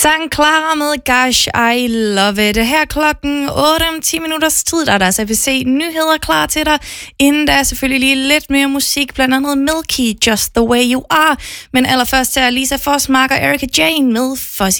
Sang Clara med Gosh, I Love It. Her klokken 8 om 10 minutters tid, der er der ABC nyheder klar til dig. Inden der er selvfølgelig lige lidt mere musik, blandt andet Milky, Just The Way You Are. Men allerførst er Lisa Foss, Mark og Erika Jane med Fuzzy.